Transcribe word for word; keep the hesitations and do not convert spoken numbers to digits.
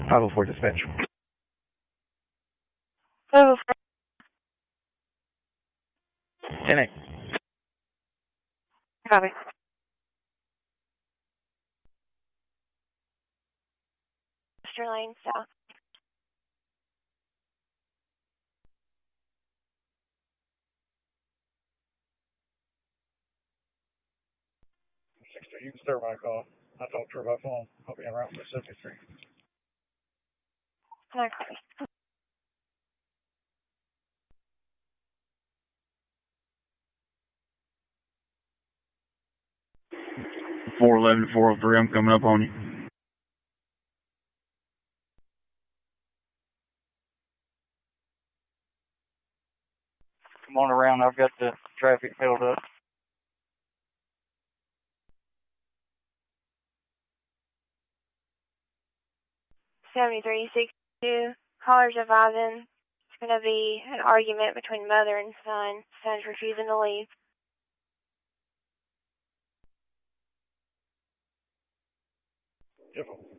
five oh four dispatch. five oh four. ten eight. Copy. Master Lane South. sixty, you can start my call. I talked to her by phone. I'll be en route for seventy-three. No, copy. four eleven to four oh three, I'm coming up on you. Come on around, I've got the traffic held up. seventy-three sixty-two. Callers advising it's going to be an argument between mother and son. Son's refusing to leave. Beautiful.